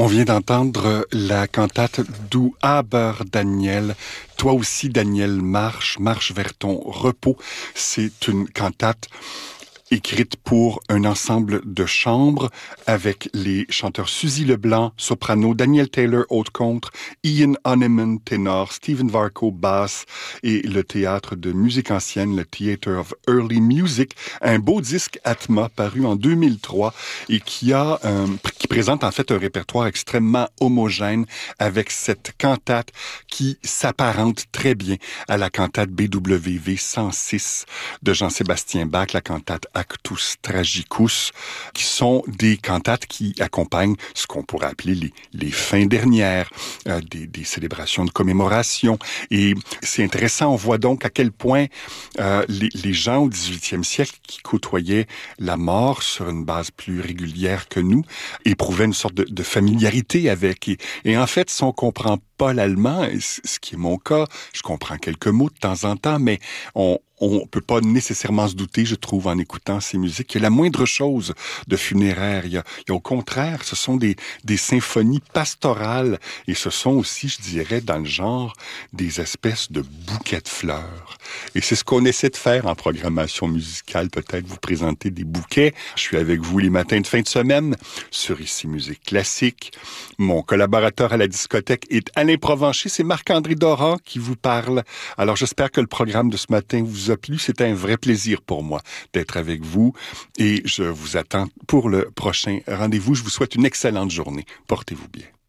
On vient d'entendre la cantate Du Aber Daniel. Toi aussi, Daniel, marche vers ton repos. C'est une cantate écrite pour un ensemble de chambre avec les chanteurs Suzy Leblanc, soprano, Daniel Taylor, haute contre, Ian Honeyman, ténor, Stephen Varco, basse et le théâtre de musique ancienne, le Theatre of Early Music, un beau disque Atma paru en 2003 et qui présente en fait un répertoire extrêmement homogène avec cette cantate qui s'apparente très bien à la cantate BWV 106 de Jean-Sébastien Bach, la cantate Actus Tragicus, qui sont des cantates qui accompagnent ce qu'on pourrait appeler les fins dernières, des célébrations de commémoration. Et c'est intéressant, on voit donc à quel point les gens au 18e siècle qui côtoyaient la mort sur une base plus régulière que nous éprouvaient une sorte de familiarité avec. Et en fait, si on comprend pas l'allemand, ce qui est mon cas, je comprends quelques mots de temps en temps, mais on peut pas nécessairement se douter, je trouve, en écoutant ces musiques, qu'il y a la moindre chose de funéraire. Il y a au contraire, ce sont des symphonies pastorales et ce sont aussi, je dirais, dans le genre, des espèces de bouquets de fleurs. Et c'est ce qu'on essaie de faire en programmation musicale, peut-être vous présenter des bouquets. Je suis avec vous les matins de fin de semaine sur Ici Musique Classique. Mon collaborateur à la discothèque est Alain Provencher, c'est Marc-André Doran qui vous parle. Alors j'espère que le programme de ce matin vous a plu. C'est un vrai plaisir pour moi d'être avec vous et je vous attends pour le prochain rendez-vous. Je vous souhaite une excellente journée. Portez-vous bien.